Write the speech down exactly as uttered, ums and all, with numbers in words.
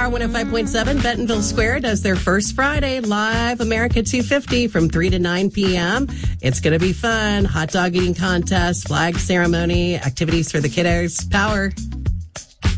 Power one oh five point seven, Bentonville Square does their first Friday live America two fifty from three to nine p.m. It's going to be fun. Hot dog eating contest, flag ceremony, activities for the kiddos. Power.